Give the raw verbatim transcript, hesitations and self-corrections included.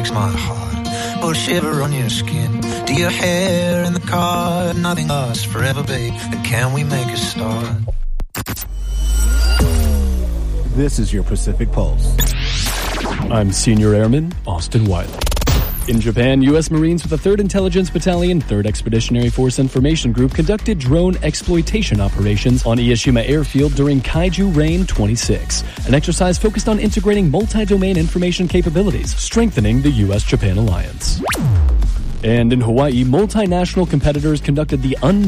breaks my heart. Put a shiver on your skin. Do your hair in the car. Nothing lasts forever, babe. And can we make a start? This is your Pacific Pulse. I'm Senior Airman Austin Wiley. In Japan, U S Marines with the third Intelligence Battalion, third Expeditionary Force Information Group conducted drone exploitation operations on Ieshima Airfield during Kaiju Rain twenty-six, an exercise focused on integrating multi-domain information capabilities, strengthening the U S Japan alliance. And in Hawaii, multinational competitors conducted the unknown